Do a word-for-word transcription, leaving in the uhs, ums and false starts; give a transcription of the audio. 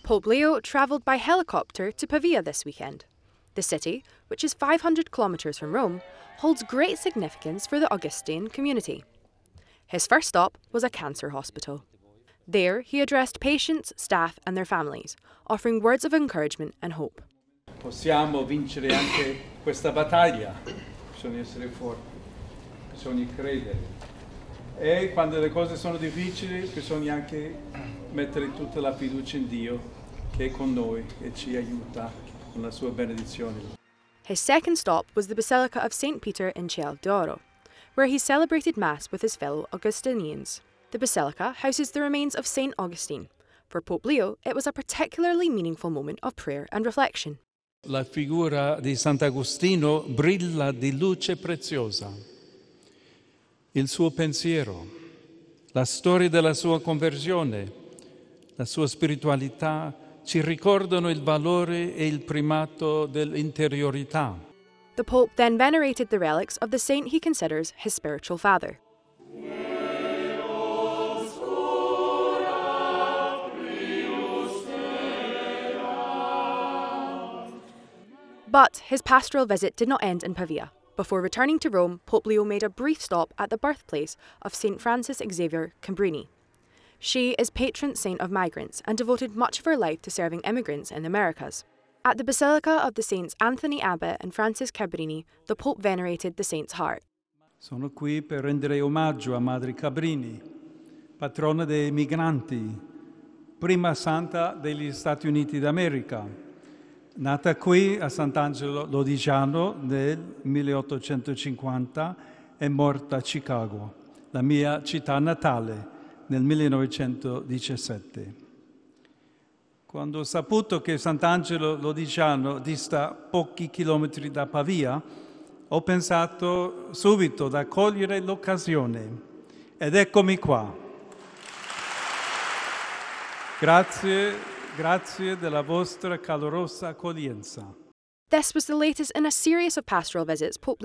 Pope Leo travelled by helicopter to Pavia this weekend. The city, which is five hundred kilometres from Rome, holds great significance for the Augustine community. His first stop was a cancer hospital. There, he addressed patients, staff and their families, offering words of encouragement and hope. Possiamo vincere anche questa battaglia. Bisogna essere forti, bisogna credere. E quando le cose sono difficili, bisogna anche mettere tutta la fiducia in Dio, che è con noi e ci aiuta con la sua benedizione. His second stop was the Basilica of Saint Peter in Ciel d'Oro, where he celebrated Mass with his fellow Augustinians. The basilica houses the remains of Saint Augustine. For Pope Leo, it was a particularly meaningful moment of prayer and reflection. La figura di Sant'Agostino brilla di luce preziosa. Il suo pensiero, la storia della sua conversione, la sua spiritualità ci ricordano il valore e il primato dell'interiorità. The Pope then venerated the relics of the saint he considers his spiritual father. But his pastoral visit did not end in Pavia. Before returning to Rome, Pope Leo made a brief stop at the birthplace of Saint Frances Xavier Cabrini. She is patron saint of migrants and devoted much of her life to serving immigrants in the Americas. At the Basilica of the Saints Anthony Abbot and Francis Cabrini, the Pope venerated the saint's heart. Sono qui per rendere omaggio a Madre Cabrini, patrona dei migranti, prima santa degli Stati Uniti d'America. Nata qui a Sant'Angelo Lodigiano nel milleottocentocinquanta e morta a Chicago, la mia città natale, nel millenovecentodiciassette. Quando ho saputo che Sant'Angelo Lodigiano dista pochi chilometri da Pavia, ho pensato subito da cogliere l'occasione. Ed eccomi qua. Grazie. Grazie della vostra calorosa accoglienza. This was the latest in a series of pastoral visits Pope